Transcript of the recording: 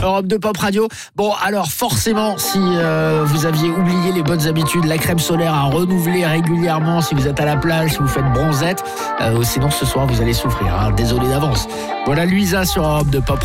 Europe 2 Pop Radio. Bon, alors forcément, si vous aviez oublié les bonnes habitudes, la crème solaire à renouveler régulièrement si vous êtes à la plage, si vous faites bronzette, sinon ce soir vous allez souffrir. Hein. Désolé d'avance. Voilà Luisa sur Europe 2 Pop.